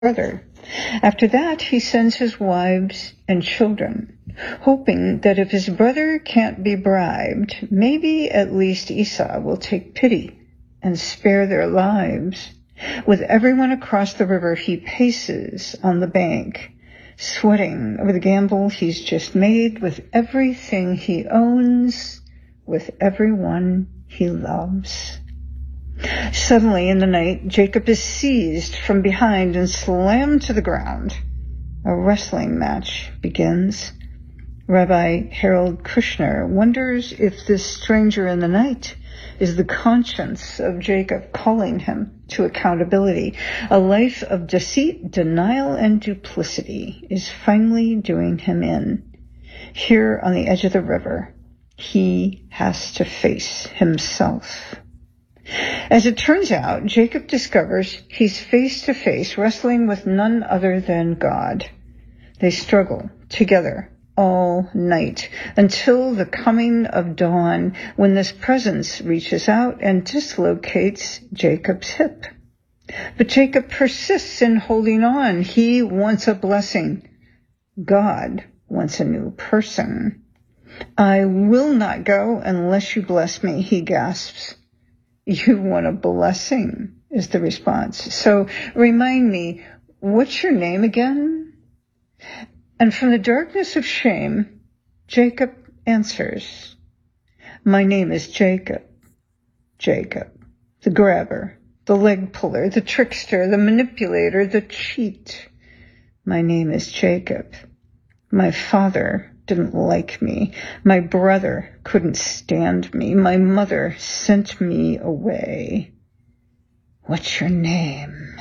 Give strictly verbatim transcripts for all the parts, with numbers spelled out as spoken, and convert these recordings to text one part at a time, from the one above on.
brother. After that, he sends his wives and children, hoping that if his brother can't be bribed, maybe at least Esau will take pity and spare their lives. With everyone across the river, he paces on the bank, sweating over the gamble he's just made with everything he owns, with everyone he loves. Suddenly in the night, Jacob is seized from behind and slammed to the ground. A wrestling match begins. Rabbi Harold Kushner wonders if this stranger in the night is the conscience of Jacob calling him to accountability. A life of deceit, denial, and duplicity is finally doing him in. Here on the edge of the river, he has to face himself. As it turns out, Jacob discovers he's face to face wrestling with none other than God. They struggle together all night until the coming of dawn, when this presence reaches out and dislocates Jacob's hip. But Jacob persists in holding on. He wants a blessing. God wants a new person. "I will not go unless you bless me," he gasps. "You want a blessing," is the response. "So remind me, what's your name again?" And from the darkness of shame, Jacob answers, "My name is Jacob. Jacob, the grabber, the leg puller, the trickster, the manipulator, the cheat. My name is Jacob. My father didn't like me. My brother couldn't stand me. My mother sent me away. What's your name?"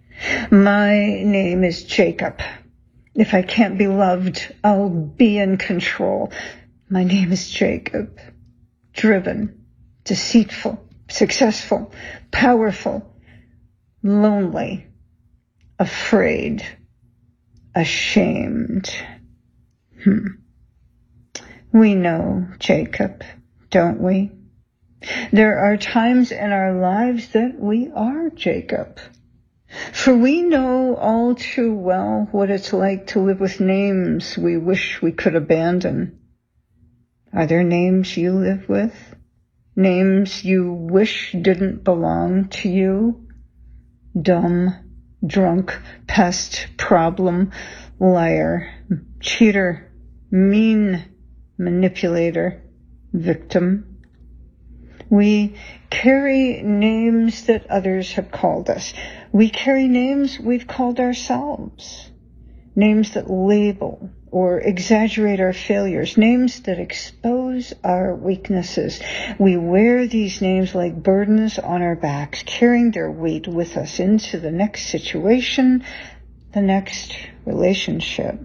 "My name is Jacob. If I can't be loved, I'll be in control. My name is Jacob. Driven, deceitful, successful, powerful, lonely, afraid, ashamed." Hmm. We know Jacob, don't we? There are times in our lives that we are Jacob. For we know all too well what it's like to live with names we wish we could abandon. Are there names you live with? Names you wish didn't belong to you? Dumb, drunk, pest, problem, liar, cheater, mean, manipulator, victim. We carry names that others have called us. We carry names we've called ourselves. Names that label or exaggerate our failures. Names that expose our weaknesses. We wear these names like burdens on our backs, carrying their weight with us into the next situation, the next relationship.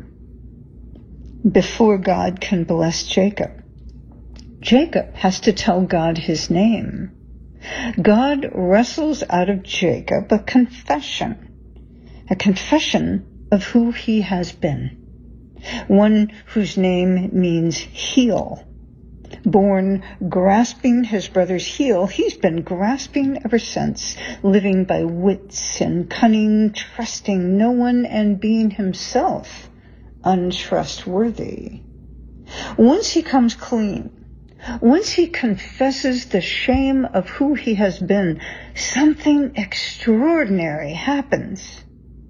Before God can bless Jacob, Jacob has to tell God his name. God wrestles out of Jacob a confession, a confession of who he has been, one whose name means heel. Born grasping his brother's heel, he's been grasping ever since, living by wits and cunning, trusting no one and being himself untrustworthy. Once he comes clean, once he confesses the shame of who he has been, something extraordinary happens.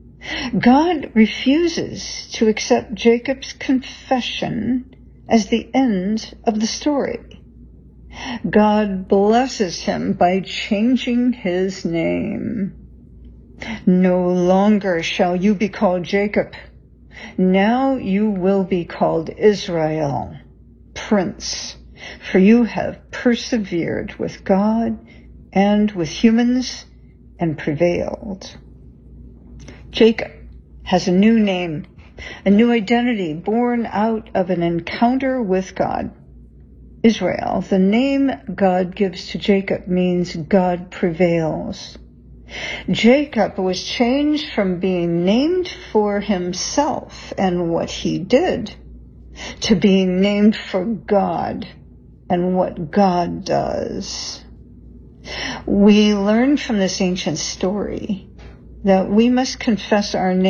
God refuses to accept Jacob's confession as the end of the story. God blesses him by changing his name. "No longer shall you be called Jacob. Now you will be called Israel, Prince, for you have persevered with God and with humans and prevailed." Jacob has a new name, a new identity born out of an encounter with God. Israel, the name God gives to Jacob, means God prevails. Jacob was changed from being named for himself and what he did to being named for God and what God does. We learn from this ancient story that we must confess our